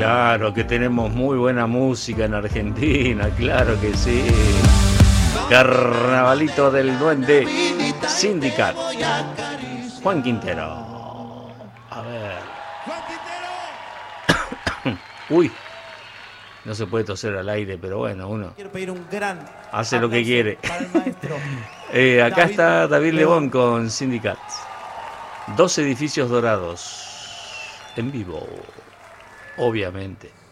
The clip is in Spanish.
Claro que tenemos muy buena música en Argentina, claro que sí. Carnavalito del Duende, Sindicat. Juan Quintero. A ver. Uy, no se puede toser al aire, pero bueno, uno Quiero pedir un gran hace lo que quiere. para el maestro. Acá está David Lebón con Sindicat. 2 edificios dorados. En vivo, obviamente.